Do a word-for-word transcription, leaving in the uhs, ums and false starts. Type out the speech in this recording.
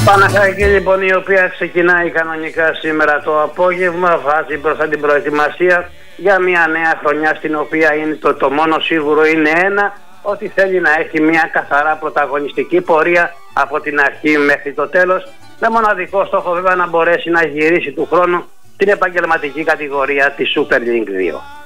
Παναθηναϊκή λοιπόν, η οποία ξεκινάει κανονικά σήμερα το απόγευμα, βάζει μπροστά την προετοιμασία για μια νέα χρονιά, στην οποία είναι το, το μόνο σίγουρο είναι ένα, ότι θέλει να έχει μια καθαρά πρωταγωνιστική πορεία από την αρχή μέχρι το τέλος, με μοναδικό στόχο βέβαια να μπορέσει να γυρίσει του χρόνου την επαγγελματική κατηγορία της Super League δύο.